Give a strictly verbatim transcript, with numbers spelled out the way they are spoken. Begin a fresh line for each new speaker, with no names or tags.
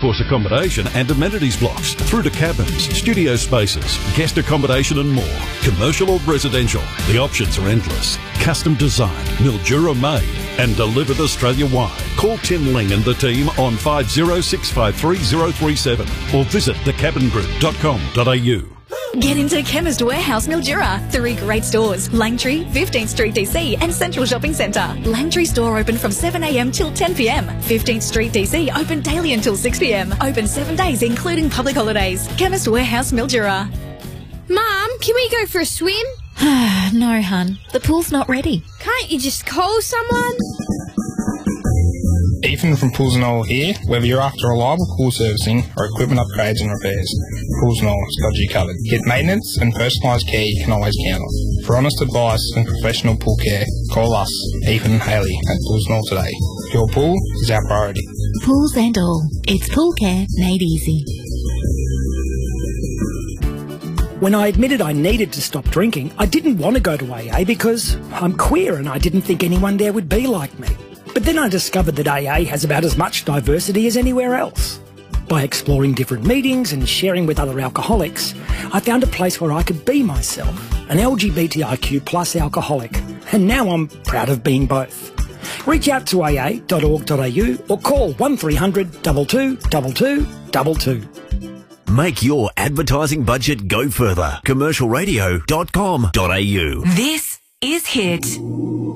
concourse accommodation and amenities blocks, through to cabins, studio spaces, guest accommodation and more. Commercial or residential, the options are endless. Custom designed, Mildura made and delivered Australia-wide. Call Tim Ling and the team on five zero six five three zero three seven or visit the cabin group dot com dot a u.
Get into Chemist Warehouse Mildura. Three great stores: Langtree, fifteenth Street D C and Central Shopping Centre. Langtree store open from seven a m till ten p m. fifteenth Street D C open daily until six p m. Open seven days including public holidays. Chemist Warehouse Mildura.
Mum, can we go for a swim?
No, hun. The pool's not ready.
Can't you just call someone?
Ethan from Pools and All here. Whether you're after reliable pool servicing or equipment upgrades and repairs, Pools and All has got you covered. Get maintenance and personalised care you can always count on. For honest advice and professional pool care, call us, Ethan and Hayley, at Pools and All today. Your pool is our priority.
Pools and All. It's pool care made easy.
When I admitted I needed to stop drinking, I didn't want to go to A A because I'm queer and I didn't think anyone there would be like me. But then I discovered that A A has about as much diversity as anywhere else. By exploring different meetings and sharing with other alcoholics, I found a place where I could be myself, an L G B T I Q plus alcoholic, and now I'm proud of being both. Reach out to a a dot org dot a u or call one three hundred two two two two two two.
Make your advertising budget go further. commercial radio dot com dot a u.
This is Hit.